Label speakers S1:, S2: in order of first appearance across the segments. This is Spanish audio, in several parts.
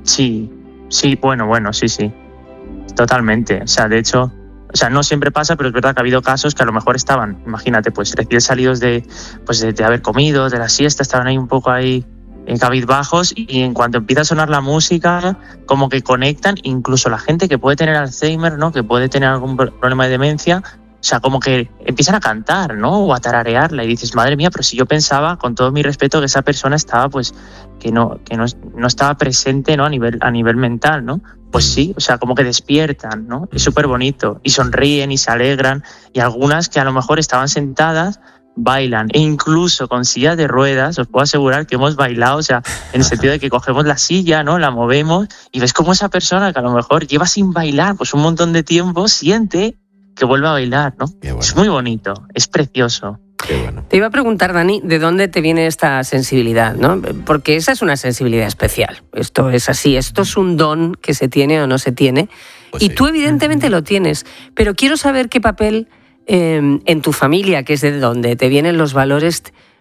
S1: Sí, bueno, sí. Totalmente. O sea, de hecho, no siempre pasa, pero es verdad que ha habido casos que a lo mejor estaban, imagínate, pues recién salidos de haber comido, de la siesta, estaban ahí un poco ahí cabizbajos, y en cuanto empieza a sonar la música, como que conectan, incluso la gente que puede tener Alzheimer, ¿no? Que puede tener algún problema de demencia, o sea, como que empiezan a cantar, ¿no? O a tararearla, y dices, madre mía, pero si yo pensaba, con todo mi respeto, que esa persona estaba, pues, que no estaba presente, ¿no? A nivel mental, ¿no? Pues sí, o sea, como que despiertan, ¿no? Es súper bonito, y sonríen y se alegran, y algunas que a lo mejor estaban sentadas, bailan, e incluso con sillas de ruedas, os puedo asegurar que hemos bailado, o sea, en el sentido de que cogemos la silla, ¿no? La movemos, y ves cómo esa persona que a lo mejor lleva sin bailar pues un montón de tiempo, siente que vuelve a bailar, ¿no? Bueno. Es muy bonito, es precioso.
S2: Qué bueno.
S3: Te iba a preguntar, Dani, ¿de dónde te viene esta sensibilidad, ¿no? Porque esa es una sensibilidad especial. Esto es así, esto es un don que se tiene o no se tiene. Pues y sí, tú evidentemente lo tienes, pero quiero saber qué papel en tu familia, que es de donde te vienen los valores,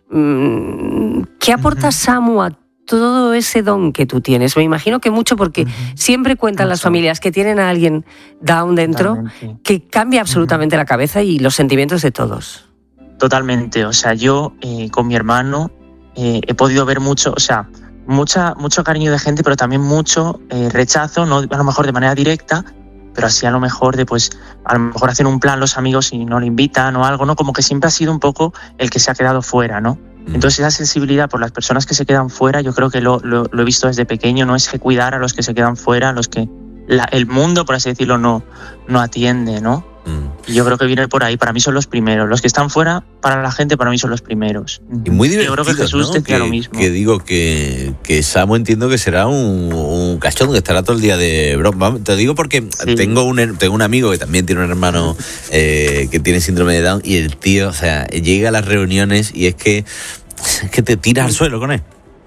S3: ¿qué aporta Samu a todo ese don que tú tienes? Me imagino que mucho, porque siempre cuentan las familias que tienen a alguien down dentro, que cambia absolutamente la cabeza y los sentimientos de todos.
S1: Totalmente, o sea, yo con mi hermano he podido ver mucho, o sea, mucho cariño de gente, pero también mucho rechazo, no a lo mejor de manera directa, pero así a lo mejor a lo mejor hacen un plan los amigos y no le invitan o algo, ¿no? Como que siempre ha sido un poco el que se ha quedado fuera, ¿no? Entonces esa sensibilidad por las personas que se quedan fuera, yo creo que lo he visto desde pequeño, no es que cuidar a los que se quedan fuera, a los que el mundo, por así decirlo, no atiende, ¿no? Y yo creo que viene por ahí. Para mí son los primeros. Los que están fuera, para la gente, para mí son los primeros.
S2: Y muy divertido,
S1: yo creo que Jesús, ¿no? Decía lo mismo.
S2: Que digo que Samu, entiendo que será un cachón, que estará todo el día de broma. Te digo porque sí. Tengo un amigo que también tiene un hermano que tiene síndrome de Down, y el tío, o sea, llega a las reuniones y es que te tiras al suelo con él.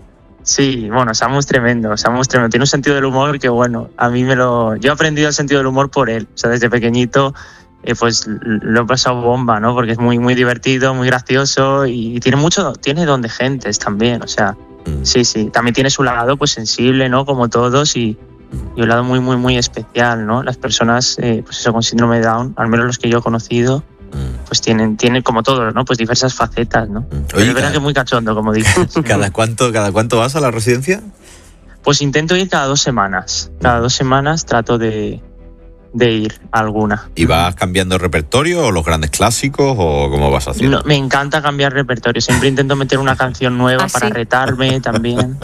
S1: Sí, bueno, Samu es tremendo. Tiene un sentido del humor que, bueno, yo he aprendido el sentido del humor por él. O sea, desde pequeñito pues lo he pasado bomba, ¿no? Porque es muy, muy divertido, muy gracioso, y tiene don de gentes también, o sea, sí. También tiene su lado, pues, sensible, ¿no? Como todos, y un lado muy, muy, muy especial, ¿no? Las personas, pues eso, con síndrome de Down, al menos los que yo he conocido, pues tienen como todos, ¿no? Pues diversas facetas, ¿no? Oye, pero es verdad que es muy cachondo, como dices.
S2: ¿Cada cuánto vas a la residencia?
S1: Pues intento ir cada 2 semanas. Cada 2 semanas trato de ir a alguna.
S2: ¿Y vas cambiando el repertorio o los grandes clásicos o cómo vas haciendo?
S1: No, me encanta cambiar repertorio. Siempre intento meter una canción nueva para retarme también.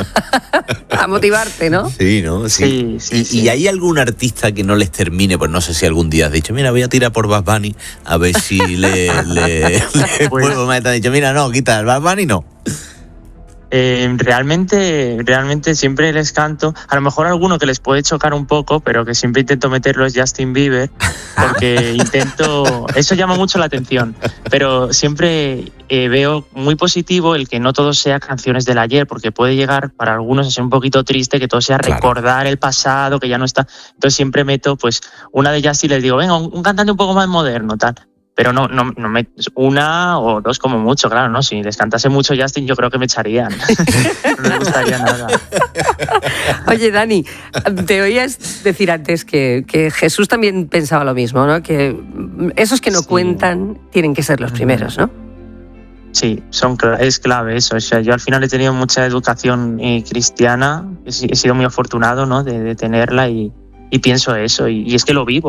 S3: A motivarte, ¿no?
S2: Sí, ¿no?
S1: Sí.
S2: ¿Y hay algún artista que no les termine? Pues no sé si algún día has dicho, mira, voy a tirar por Bad Bunny a ver si le puedo más. Te han dicho, mira, no, quita el Bad Bunny, no.
S1: Realmente siempre les canto. A lo mejor alguno que les puede chocar un poco, pero que siempre intento meterlo, es Justin Bieber, porque eso llama mucho la atención, pero siempre veo muy positivo el que no todo sea canciones del ayer, porque puede llegar para algunos a ser un poquito triste, que todo sea recordar el pasado, que ya no está. Entonces siempre meto pues una de Justin, les digo, venga, un cantante un poco más moderno, tal. Pero no me, una o dos como mucho, claro, ¿no? Si les cantase mucho Justin, yo creo que me echarían. No me gustaría nada.
S3: Oye, Dani, te oías decir antes que Jesús también pensaba lo mismo, ¿no? Que esos que no cuentan tienen que ser los primeros, ¿no?
S1: Sí, es clave eso. O sea, yo al final he tenido mucha educación cristiana, he sido muy afortunado, ¿no? De tenerla, y pienso eso, y es que lo vivo.